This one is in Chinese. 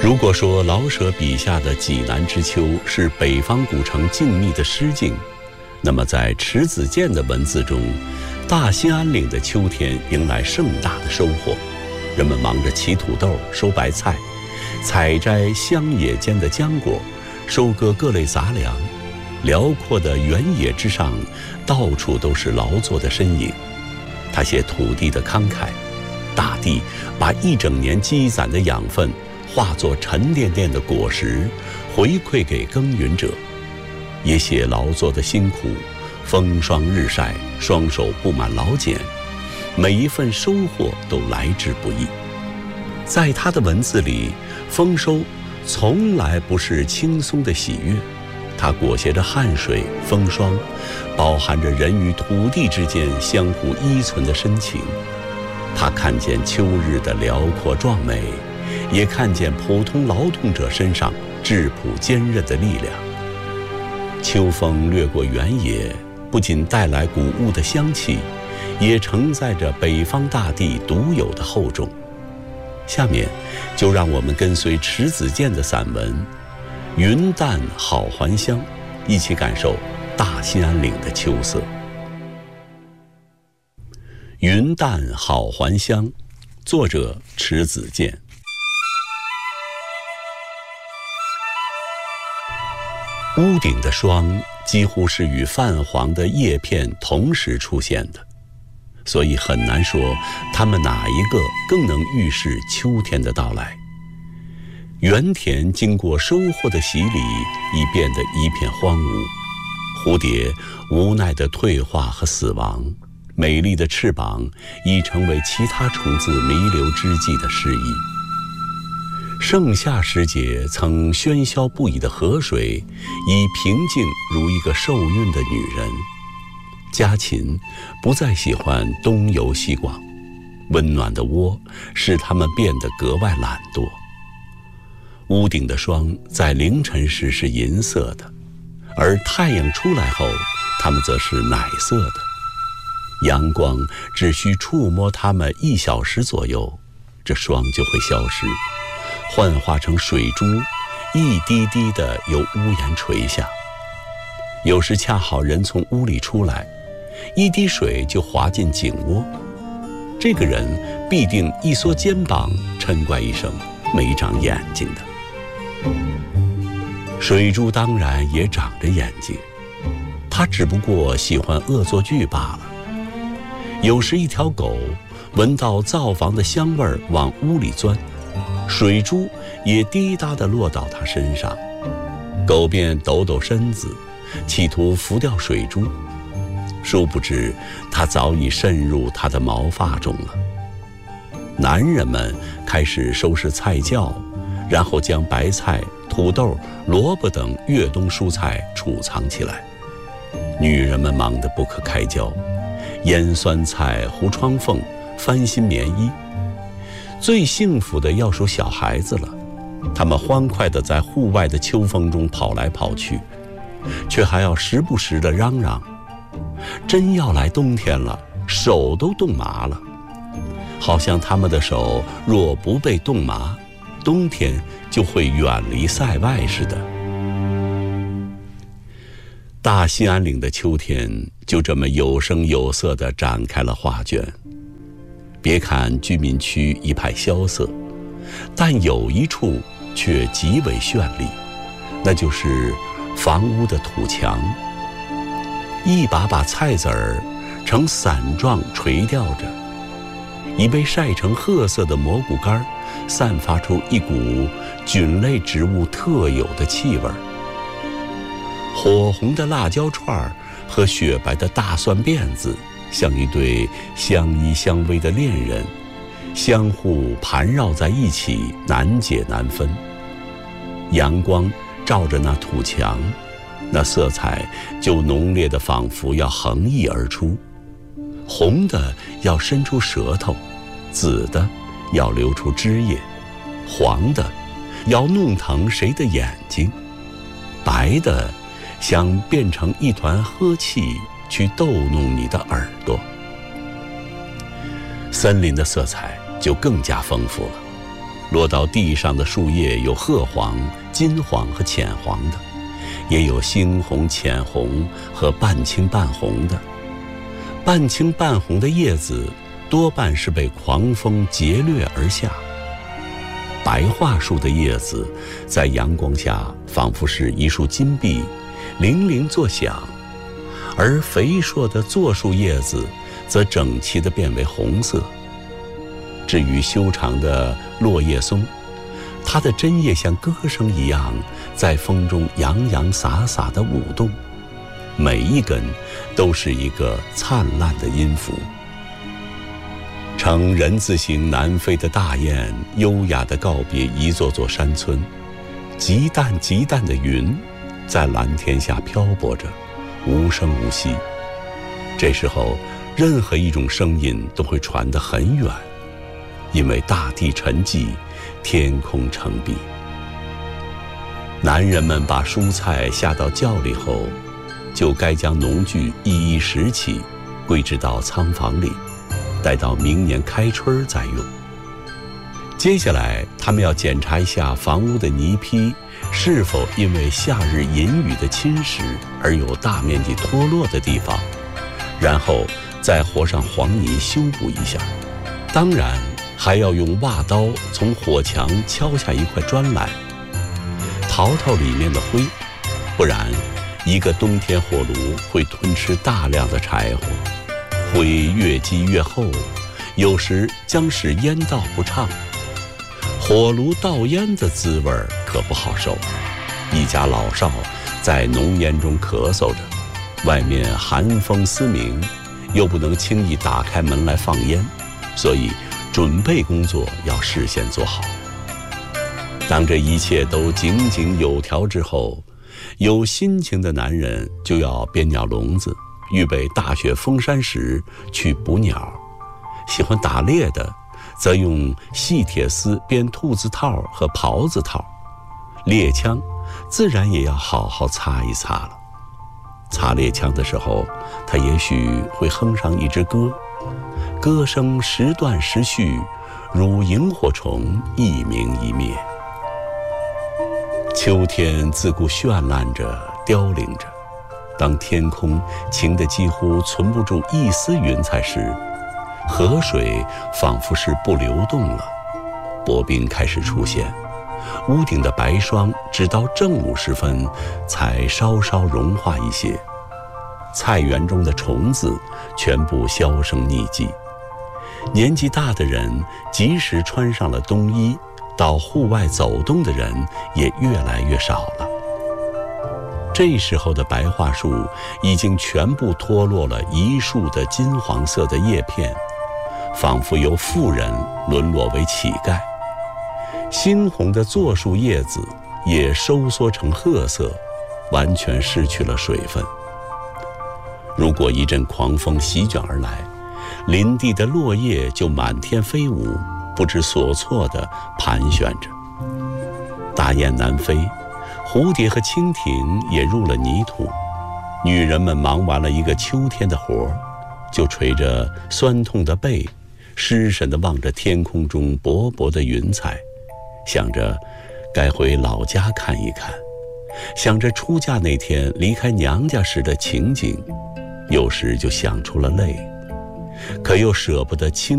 如果说老舍笔下的济南之秋是北方古城静谧的诗境，那么在迟子建的文字中，大兴安岭的秋天迎来盛大的收获，人们忙着起土豆、收白菜，采摘乡野间的浆果，收割各类杂粮。辽阔的原野之上，到处都是劳作的身影。他写土地的慷慨，大地把一整年积攒的养分化作沉甸甸的果实，回馈给耕耘者；也写劳作的辛苦，风霜日晒，双手布满劳茧，每一份收获都来之不易。在他的文字里，丰收从来不是轻松的喜悦，它裹挟着汗水、风霜，包含着人与土地之间相互依存的深情。他看见秋日的辽阔壮美，也看见普通劳动者身上质朴坚韧的力量。秋风掠过原野，不仅带来谷物的香气，也承载着北方大地独有的厚重。下面就让我们跟随迟子建的散文《云淡好还乡》，一起感受大兴安岭的秋色。云淡好还乡，作者迟子建。屋顶的霜几乎是与泛黄的叶片同时出现的，所以很难说它们哪一个更能预示秋天的到来。原田经过收获的洗礼，已变得一片荒芜，蝴蝶无奈的退化和死亡，美丽的翅膀已成为其他虫子弥留之际的诗意。盛夏时节曾喧嚣不已的河水，已平静如一个受孕的女人。家禽不再喜欢东游西逛，温暖的窝使它们变得格外懒惰。屋顶的霜在凌晨时是银色的，而太阳出来后，它们则是奶色的。阳光只需触摸它们1小时左右，这霜就会消失，幻化成水珠，一滴滴地由屋檐垂下。有时恰好人从屋里出来，一滴水就滑进井窝，这个人必定一缩肩膀，嗔怪一声，没长眼睛的。水珠当然也长着眼睛，它只不过喜欢恶作剧罢了。有时一条狗闻到灶房的香味儿往屋里钻，水珠也滴答地落到它身上，狗便抖抖身子，企图拂掉水珠，殊不知它早已渗入它的毛发中了。男人们开始收拾菜窖，然后将白菜、土豆、萝卜等越冬蔬菜储藏起来。女人们忙得不可开交，腌酸菜、糊窗缝、翻新棉衣。最幸福的要数小孩子了，他们欢快地在户外的秋风中跑来跑去，却还要时不时地嚷嚷：真要来冬天了，手都冻麻了。好像他们的手若不被冻麻，冬天就会远离塞外似的。大兴安岭的秋天就这么有声有色地展开了画卷。别看居民区一派萧瑟，但有一处却极为绚丽，那就是房屋的土墙。一把把菜籽儿呈伞状垂吊着，已被晒成褐色的蘑菇干散发出一股菌类植物特有的气味。火红的辣椒串和雪白的大蒜辫子像一对相依相偎的恋人，相互盘绕在一起，难解难分。阳光照着那土墙，那色彩就浓烈的仿佛要横溢而出，红的要伸出舌头，紫的要流出汁液，黄的要弄疼谁的眼睛，白的想变成一团呵气去逗弄你的耳朵。森林的色彩就更加丰富了， 落到地上的树叶有褐黄、金黄和浅黄的，也有猩红、浅红和半青半红的。半青半红的叶子多半是被狂风劫掠而下。白桦树的叶子在阳光下仿佛是一束金币，铃铃作响，而肥硕的柞树叶子则整齐地变为红色。至于修长的落叶松，它的针叶像歌声一样在风中洋洋洒洒地舞动，每一根都是一个灿烂的音符。呈人字形南飞的大雁优雅地告别一座座山村，极淡极淡的云在蓝天下漂泊着，无声无息。这时候任何一种声音都会传得很远，因为大地沉寂，天空澄碧。男人们把蔬菜下到窖里后，就该将农具一一拾起，归置到仓房里，待到明年开春再用。接下来他们要检查一下房屋的泥坯是否因为夏日淫雨的侵蚀而有大面积脱落的地方，然后再和上黄泥修补一下。当然还要用挖刀从火墙敲下一块砖来，淘淘里面的灰，不然一个冬天火炉会吞吃大量的柴火，灰越积越厚，有时将使烟道不畅。火炉倒烟的滋味可不好受，一家老少在浓烟中咳嗽着，外面寒风嘶鸣，又不能轻易打开门来放烟，所以准备工作要事先做好。当这一切都井井有条之后，有心情的男人就要编鸟笼子，预备大雪封山时去捕鸟。喜欢打猎的则用细铁丝编兔子套和狍子套，猎枪自然也要好好擦一擦了。擦猎枪的时候，他也许会哼上一支歌，歌声时断时续，如萤火虫一明一灭。秋天自顾绚烂着，凋零着。当天空晴得几乎存不住一丝云彩时，河水仿佛是不流动了，薄冰开始出现，屋顶的白霜直到正午时分才稍稍融化一些。菜园中的虫子全部销声匿迹。年纪大的人即使穿上了冬衣，到户外走动的人也越来越少了。这时候的白桦树已经全部脱落了一束的金黄色的叶片，仿佛由妇人沦落为乞丐。猩红的柞树叶子也收缩成褐色，完全失去了水分。如果一阵狂风席卷而来，林地的落叶就满天飞舞，不知所措地盘旋着。大雁南飞，蝴蝶和蜻蜓也入了泥土。女人们忙完了一个秋天的活，就垂着酸痛的背，失神地望着天空中薄薄的云彩，想着该回老家看一看，想着出嫁那天离开娘家时的情景，有时就想出了泪，可又舍不得轻